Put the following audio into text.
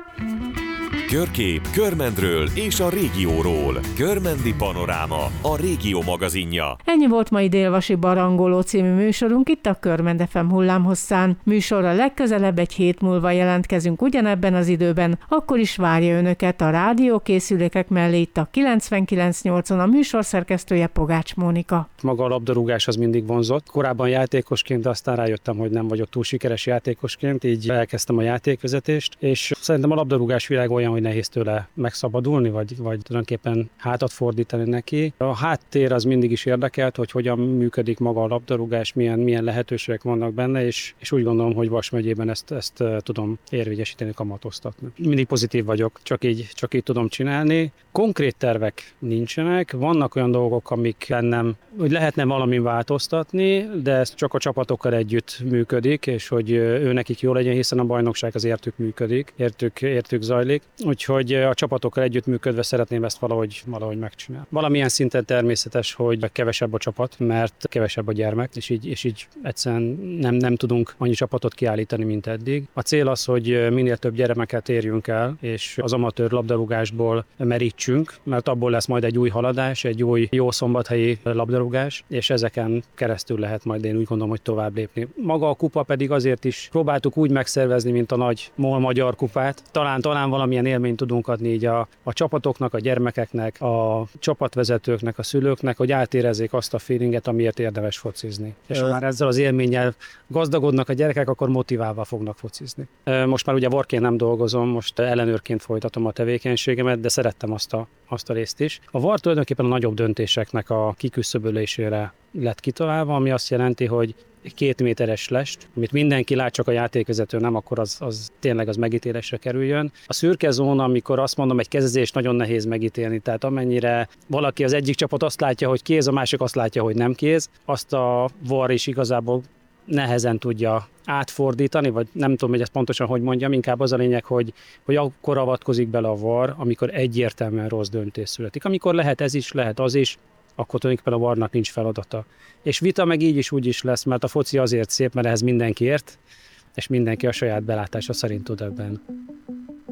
Körkép Körmendről és a régióról. Körmendi Panoráma, a régió magazinja. Ennyi volt mai Délvasi Barangoló című műsorunk itt a Körmend FM hullámhosszán. Műsorra legközelebb egy hét múlva jelentkezünk ugyanebben az időben, akkor is várja önöket a rádiókészülékek mellé itt a 99.8-on a műsorszerkesztője Pogács Mónika. Maga a labdarúgás az mindig vonzott. Korábban játékosként, de aztán rájöttem, hogy nem vagyok túl sikeres játékosként, így elkezdtem a játékvezetést, és szerintem a labdarúgás világ olyan, hogy nehéz tőle megszabadulni, vagy tulajdonképpen hátat fordítani neki. A háttér az mindig is érdekelt, hogy hogyan működik maga a labdarúgás, milyen lehetőségek vannak benne, és úgy gondolom, hogy Vas megyében ezt tudom érvényesíteni, kamatoztatni. Mindig pozitív vagyok, csak így tudom csinálni. Konkrét tervek nincsenek, vannak olyan dolgok, amik bennem, hogy lehetne valamin változtatni, de ez csak a csapatokkal együtt működik, és hogy ő nekik jó legyen, hiszen a bajnokság az értük működik, értük zajlik. Úgyhogy a csapatokkal együttműködve szeretném ezt valahogy megcsinálni. Valamilyen szinten természetes, hogy kevesebb a csapat, mert kevesebb a gyermek, és így egyszerűen nem tudunk annyi csapatot kiállítani, mint eddig. A cél az, hogy minél több gyermeket érjünk el, és az amatőr labdarúgásból merítsünk, mert abból lesz majd egy új haladás, egy új jó szombathelyi labdarúgás, és ezeken keresztül lehet majd én úgy gondolom, hogy tovább lépni. Maga a kupa pedig azért is próbáltuk úgy megszervezni, mint a nagy MOL magyar kupát. Talán valamilyen élményt tudunk adni így a csapatoknak, a gyermekeknek, a csapatvezetőknek, a szülőknek, hogy átérezzék azt a feelinget, amiért érdemes focizni. És ha már ezzel az élménnyel gazdagodnak a gyerekek, akkor motiválva fognak focizni. Most már ugye VAR-ként nem dolgozom, most ellenőrként folytatom a tevékenységemet, de szerettem azt a részt is. A VAR tulajdonképpen a nagyobb döntéseknek a kiküszöbölésére lett kitalálva, ami azt jelenti, hogy 2 méteres lest, amit mindenki lát, csak a játékvezető nem, akkor az tényleg az megítélésre kerüljön. A szürke zóna, amikor azt mondom, egy kezezés nagyon nehéz megítélni, tehát amennyire valaki az egyik csapat azt látja, hogy kéz, a másik azt látja, hogy nem kéz, azt a VAR is igazából nehezen tudja átfordítani, vagy nem tudom, hogy ezt pontosan hogy mondjam, inkább az a lényeg, hogy akkor avatkozik bele a VAR, amikor egyértelműen rossz döntés születik. Amikor lehet ez is, lehet az is, akkor tulajdonképpen a VAR-nak nincs feladata. És vita meg így is úgy is lesz, mert a foci azért szép, mert ehhez mindenki ért, és mindenki a saját belátása szerint tud ebben